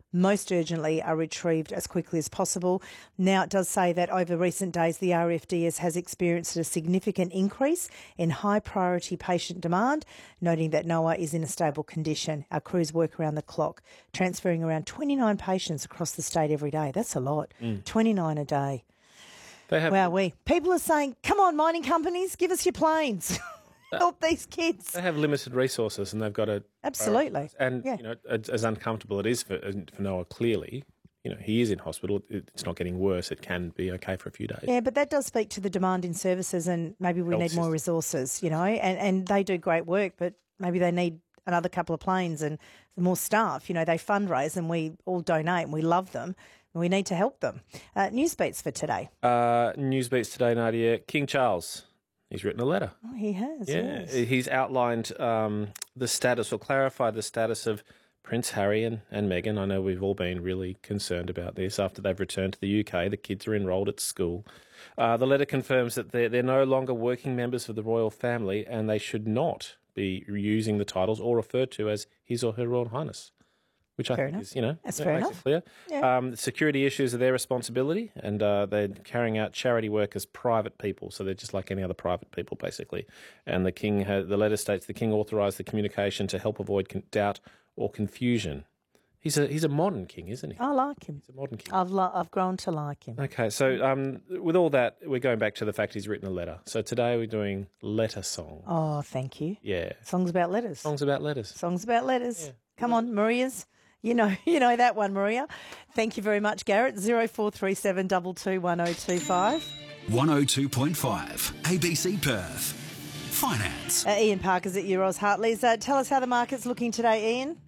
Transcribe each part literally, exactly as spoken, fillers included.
most urgently are retrieved as quickly as possible. Now, it does say that over recent days, the R F D S has experienced a significant increase in high priority patient demand, noting that Noah is in a stable condition. Our crews work around the clock, transferring around twenty-nine patients across the state every day. That's a lot. Mm. twenty-nine a day. They have, wow, we people are saying, come on, mining companies, give us your planes. Help these kids. They have limited resources and they've got to... Absolutely. And, yeah. you know, as uncomfortable it is for, for Noah, clearly, you know, he is in hospital. It's not getting worse. It can be okay for a few days. Yeah, but that does speak to the demand in services, and maybe we Health need system. more resources, you know, and, and they do great work, but maybe they need another couple of planes and more staff. You know, they fundraise and we all donate and we love them. And we need to help them. Uh, Newsbeats for today. Uh, Newsbeats today, Nadia. King Charles. He's written a letter. Oh, he has, yeah. yes. He's outlined um, the status or clarified the status of Prince Harry and, and Meghan. I know we've all been really concerned about this after they've returned to the U K. The kids are enrolled at school. Uh, the letter confirms that they're, they're no longer working members of the royal family and they should not be using the titles or referred to as His or Her Royal Highness. Which I fair think enough. is, you know, That's that fair makes enough. it clear. Yeah. Um, security issues are their responsibility, and uh, they're carrying out charity work as private people, so they're just like any other private people, basically. And the king, ha- the letter states, the king authorised the communication to help avoid con- doubt or confusion. He's a he's a modern king, isn't he? I like him. He's a modern king. I've lo- I've grown to like him. Okay, so um, with all that, we're going back to the fact he's written a letter. So today we're doing letter song. Oh, thank you. Yeah. Songs about letters. Songs about letters. Songs about letters. Yeah. Come on, Maria's. You know, you know that one, Maria. Thank you very much, Garrett. Zero four three seven two two one zero two five. One oh two point five A B C Perth. Finance. Uh, Ian Parker's at Euros Hartley's. Uh, tell us how the market's looking today, Ian.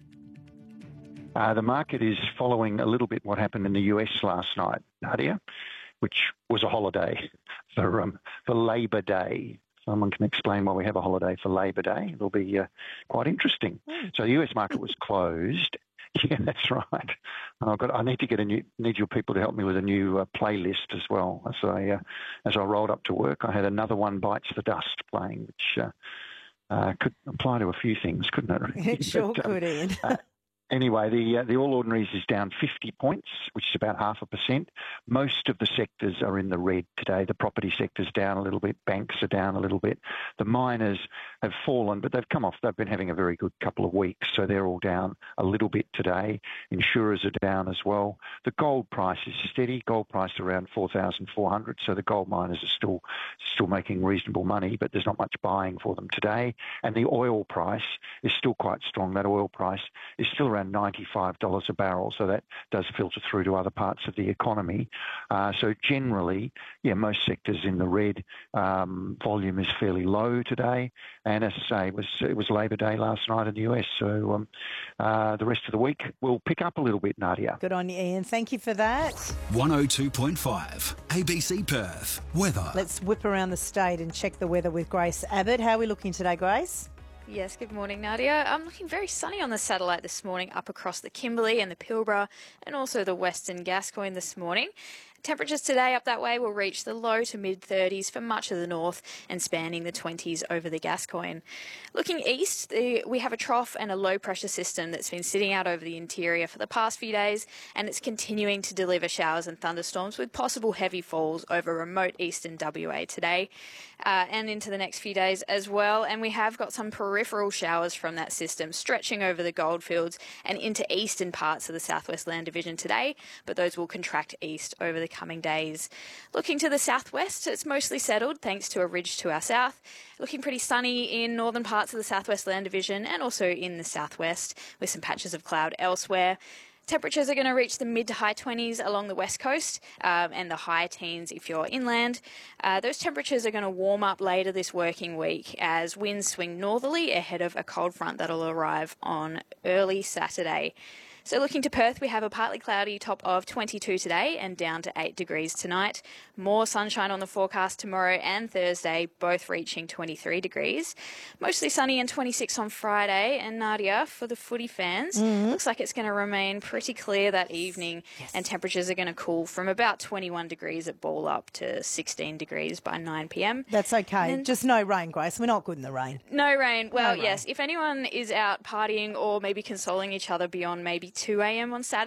Uh, the market is following a little bit what happened in the U S last night, Nadia, which was a holiday for um, for Labor Day. Someone can explain why we have a holiday for Labor Day. It'll be uh, quite interesting. Mm. So the U S market was closed. Yeah, that's right. I've got. I need to get a new. Need your people to help me with a new uh, playlist as well. As I uh, as I rolled up to work, I had Another One Bites the Dust playing, which uh, uh, could apply to a few things, couldn't it? It sure but, um, could, Ian. uh, Anyway, the uh, the All Ordinaries is down fifty points, which is about half a percent. Most of the sectors are in the red today. The property sector's down a little bit. Banks are down a little bit. The miners have fallen, but they've come off. They've been having a very good couple of weeks, so they're all down a little bit today. Insurers are down as well. The gold price is steady. Gold price around four thousand four hundred, so the gold miners are still still making reasonable money, but there's not much buying for them today. And the oil price is still quite strong. That oil price is still around ninety-five dollars a barrel, so that does filter through to other parts of the economy. Uh, so generally, yeah, most sectors in the red. Um, volume is fairly low today, and as I say, it was it was Labor Day last night in the U S, so um, uh, the rest of the week will pick up a little bit, Nadia. Good on you, Ian. Thank you for that. one oh two point five A B C Perth. Weather. Let's whip around the state and check the weather with Grace Abbott. How are we looking today, Grace? Yes, good morning, Nadia. I'm looking very sunny on the satellite this morning, up across the Kimberley and the Pilbara and also the Western Gascoyne this morning. Temperatures today up that way will reach the low to mid thirties for much of the north and spanning the twenties over the Gascoyne. Looking east, the, we have a trough and a low pressure system that's been sitting out over the interior for the past few days, and it's continuing to deliver showers and thunderstorms with possible heavy falls over remote eastern W A today uh, and into the next few days as well. And we have got some peripheral showers from that system stretching over the goldfields and into eastern parts of the Southwest Land Division today, but those will contract east over the coming days. Looking to the southwest, it's mostly settled thanks to a ridge to our south. Looking pretty sunny in northern parts of the Southwest Land Division and also in the southwest with some patches of cloud elsewhere. Temperatures are going to reach the mid to high twenties along the west coast um, and the high teens if you're inland. Uh, those temperatures are going to warm up later this working week as winds swing northerly ahead of a cold front that'll arrive on early Saturday. So looking to Perth, we have a partly cloudy top of twenty-two today and down to eight degrees tonight. More sunshine on the forecast tomorrow and Thursday, both reaching twenty-three degrees. Mostly sunny and twenty-six on Friday. And Nadia, for the footy fans, mm-hmm. looks like it's going to remain pretty clear that evening. Yes. And temperatures are going to cool from about twenty-one degrees at Ball up to sixteen degrees by nine p.m. That's okay. Then, just no rain, Grace. We're not good in the rain. No rain. Well, no yes. rain. If anyone is out partying or maybe consoling each other beyond maybe two a.m. on Saturday,